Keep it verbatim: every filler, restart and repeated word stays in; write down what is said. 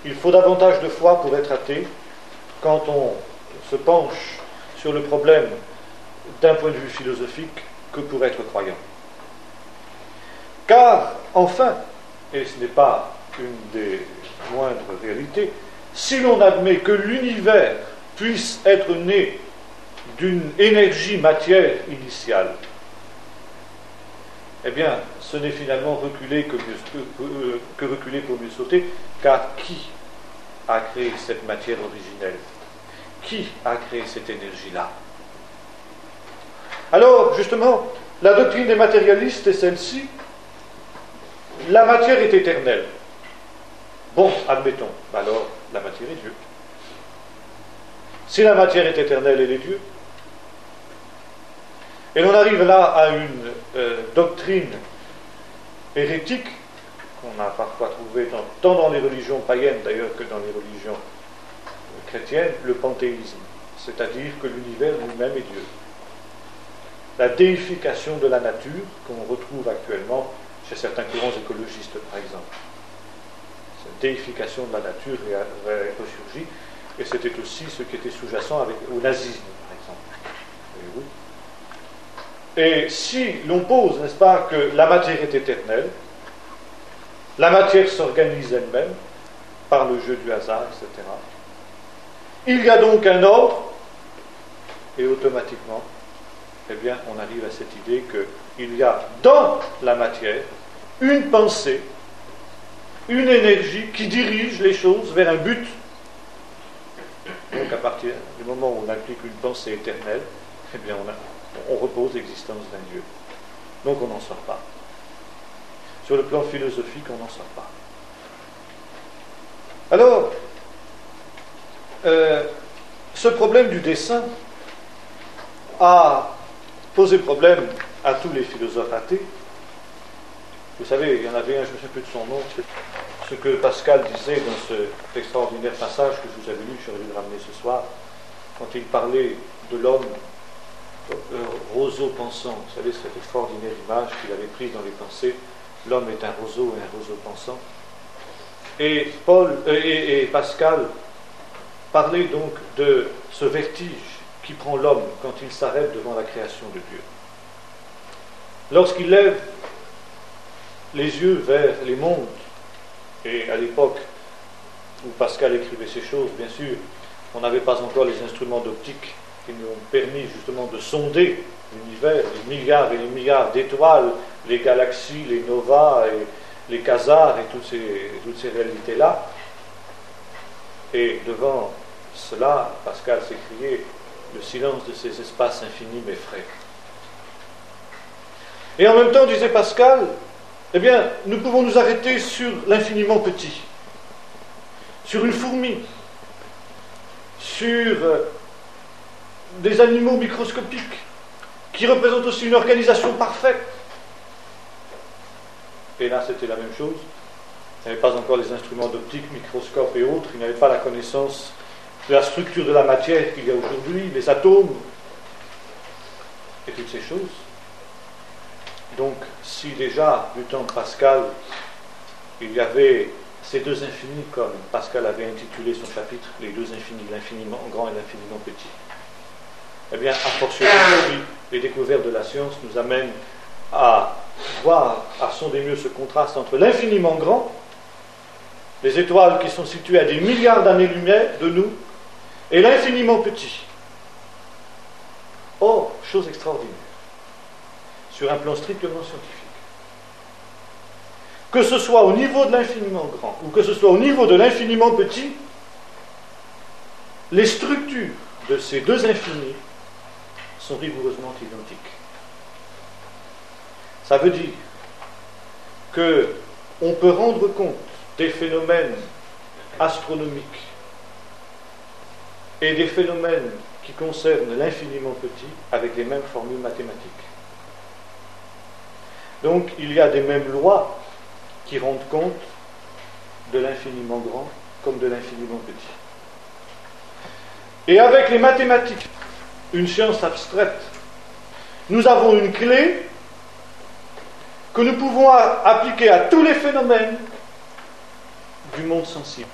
il faut davantage de foi pour être athée quand on se penche sur le problème d'un point de vue philosophique que pour être croyant. Car, enfin, et ce n'est pas une des moindres réalités, si l'on admet que l'univers puisse être né d'une énergie matière initiale, eh bien, ce n'est finalement reculer que, mieux, que, que reculer pour mieux sauter, car qui a créé cette matière originelle? Qui a créé cette énergie-là? Alors, justement, la doctrine des matérialistes est celle-ci. La matière est éternelle. Bon, admettons. Alors, la matière est Dieu. Si la matière est éternelle, elle est Dieu. Et l'on arrive là à une euh, doctrine hérétique qu'on a parfois trouvée dans, tant dans les religions païennes d'ailleurs que dans les religions chrétiennes, le panthéisme, c'est-à-dire que l'univers lui-même est Dieu. La déification de la nature qu'on retrouve actuellement chez certains courants écologistes, par exemple. Cette déification de la nature est ressurgie, et c'était aussi ce qui était sous-jacent avec, au nazisme, par exemple. Et oui. Et si l'on pose, n'est-ce pas, que la matière est éternelle, la matière s'organise elle-même par le jeu du hasard, et cetera. Il y a donc un ordre, et automatiquement, eh bien, on arrive à cette idée qu'il y a dans la matière une pensée, une énergie qui dirige les choses vers un but. Donc, à partir du moment où on applique une pensée éternelle, eh bien, on a on repose l'existence d'un Dieu. Donc on n'en sort pas. Sur le plan philosophique, on n'en sort pas. Alors, euh, ce problème du dessein a posé problème à tous les philosophes athées. Vous savez, il y en avait un, je ne sais plus de son nom, ce que Pascal disait dans cet extraordinaire passage que je vous avais lu, j'aurais dû le ramener ce soir, quand il parlait de l'homme Euh, roseau pensant. Vous savez, cette extraordinaire image qu'il avait prise dans les pensées, l'homme est un roseau et un roseau pensant. Et, Paul, euh, et, et Pascal parlait donc de ce vertige qui prend l'homme quand il s'arrête devant la création de Dieu. Lorsqu'il lève les yeux vers les mondes, et à l'époque où Pascal écrivait ces choses, bien sûr, on n'avait pas encore les instruments d'optique qui nous ont permis justement de sonder l'univers, les milliards et les milliards d'étoiles, les galaxies, les novas, et les quasars et toutes ces, toutes ces réalités-là. Et devant cela, Pascal s'écriait, le silence de ces espaces infinis m'effraie. Et en même temps, disait Pascal, eh bien, nous pouvons nous arrêter sur l'infiniment petit, sur une fourmi, sur des animaux microscopiques qui représentent aussi une organisation parfaite. Et là, c'était la même chose. Il n'y avait pas encore les instruments d'optique, microscopes et autres. Il n'y avait pas la connaissance de la structure de la matière qu'il y a aujourd'hui, les atomes et toutes ces choses. Donc, si déjà, du temps de Pascal, il y avait ces deux infinis, comme Pascal avait intitulé son chapitre, les deux infinis, l'infiniment grand et l'infiniment petit, eh bien, a fortiori, les découvertes de la science nous amènent à voir, à sonder mieux ce contraste entre l'infiniment grand, les étoiles qui sont situées à des milliards d'années-lumière de nous, et l'infiniment petit. Or, chose extraordinaire, sur un plan strictement scientifique, que ce soit au niveau de l'infiniment grand, ou que ce soit au niveau de l'infiniment petit, les structures de ces deux infinis sont rigoureusement identiques. Ça veut dire qu'on peut rendre compte des phénomènes astronomiques et des phénomènes qui concernent l'infiniment petit avec les mêmes formules mathématiques. Donc il y a des mêmes lois qui rendent compte de l'infiniment grand comme de l'infiniment petit. Et avec les mathématiques, une science abstraite, nous avons une clé que nous pouvons appliquer à tous les phénomènes du monde sensible.